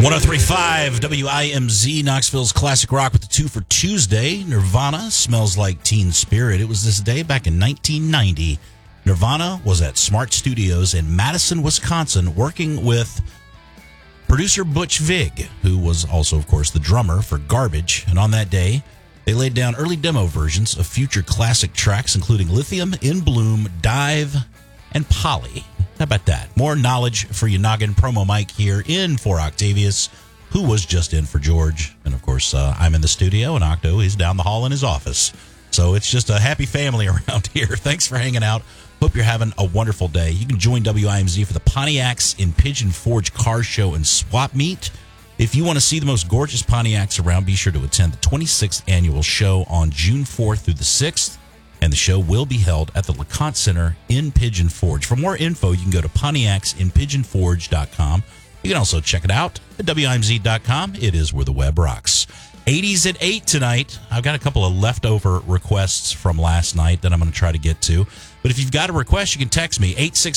103.5 WIMZ, Knoxville's classic rock with the 2 for Tuesday. Nirvana, Smells Like Teen Spirit. It was this day back in 1990. Nirvana was at Smart Studios in Madison, Wisconsin, working with producer Butch Vig, who was also, of course, the drummer for Garbage. And on that day, they laid down early demo versions of future classic tracks, including Lithium, In Bloom, Dive, and Polly. How about that? More knowledge for you noggin. Promo Mike here in for Octavius, who was just in for George. And, of course, I'm in the studio, and Octo is down the hall in his office. So it's just a happy family around here. Thanks for hanging out. Hope you're having a wonderful day. You can join WIMZ for the Pontiacs in Pigeon Forge Car Show and Swap Meet. If you want to see the most gorgeous Pontiacs around, be sure to attend the 26th annual show on June 4th through the 6th. And the show will be held at the LeConte Center in Pigeon Forge. For more info, you can go to PontiacsInPigeonForge.com. You can also check it out at WIMZ.com. It is where the web rocks. 80s at 8 tonight. I've got a couple of leftover requests from last night that I'm going to try to get to. But if you've got a request, you can text me,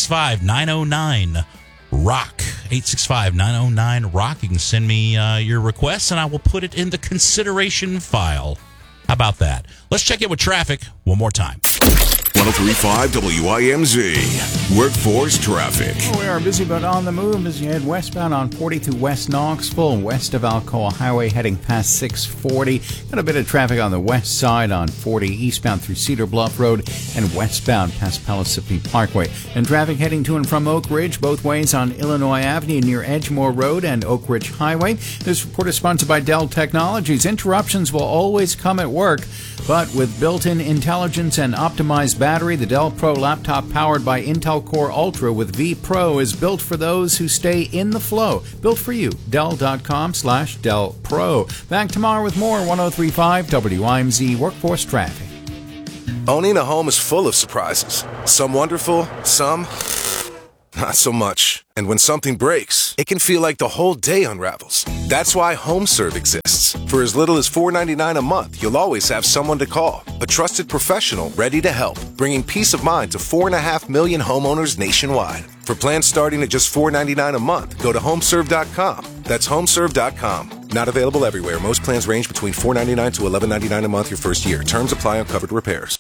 865-909-ROCK. 865-909-ROCK. You can send me your requests, and I will put it in the consideration file. How about that? Let's check in with traffic one more time. 103.5 WIMZ. Workforce traffic. We are busy but on the move as you head westbound on 42 West Knoxville, west of Alcoa Highway, heading past 640. Got a bit of traffic on the west side on 40 eastbound through Cedar Bluff Road and westbound past Pellissippi Parkway. And traffic heading to and from Oak Ridge both ways on Illinois Avenue near Edgemore Road and Oak Ridge Highway. This report is sponsored by Dell Technologies. Interruptions will always come at work, but with built-in intelligence and optimized battery, the Dell Pro laptop powered by Intel Core Ultra with V Pro is built for those who stay in the flow. Built for you. Dell.com/Dell Pro. Back tomorrow with more 103.5 WIMZ Workforce Traffic. Owning a home is full of surprises. Some wonderful, some not so much. And when something breaks, it can feel like the whole day unravels. That's why HomeServe exists. For as little as $4.99 a month, you'll always have someone to call. A trusted professional ready to help, bringing peace of mind to 4.5 million homeowners nationwide. For plans starting at just $4.99 a month, go to HomeServe.com. That's HomeServe.com. Not available everywhere. Most plans range between $4.99 to $11.99 a month your first year. Terms apply on covered repairs.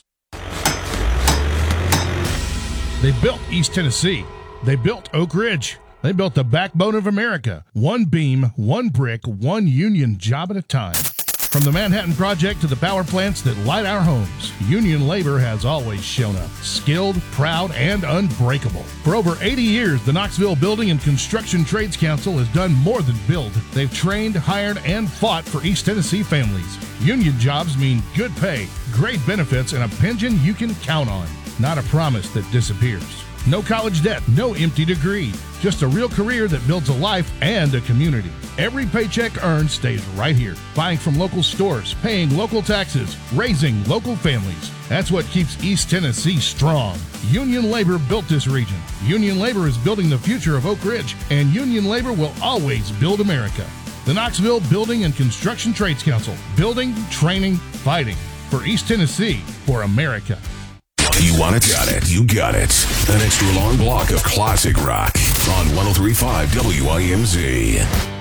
They built East Tennessee. They built Oak Ridge. They built the backbone of America. One beam, one brick, one union job at a time. From the Manhattan Project to the power plants that light our homes, union labor has always shown up. Skilled, proud, and unbreakable. For over 80 years, the Knoxville Building and Construction Trades Council has done more than build. They've trained, hired, and fought for East Tennessee families. Union jobs mean good pay, great benefits, and a pension you can count on. Not a promise that disappears. No college debt, no empty degree. Just a real career that builds a life and a community. Every paycheck earned stays right here. Buying from local stores, paying local taxes, raising local families. That's what keeps East Tennessee strong. Union labor built this region. Union labor is building the future of Oak Ridge, and union labor will always build America. The Knoxville Building and Construction Trades Council. Building, training, fighting. For East Tennessee, for America. You want it? Got it. You got it. An extra long block of classic rock on 103.5 WIMZ.